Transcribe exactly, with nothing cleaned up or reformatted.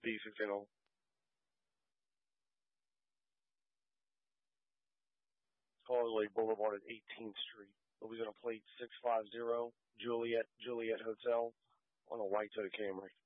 D fifteen oh. Causeway Boulevard at eighteenth Street. Louisiana plate six five zero, Juliet, Juliet Hotel, on a white Toyota Camry.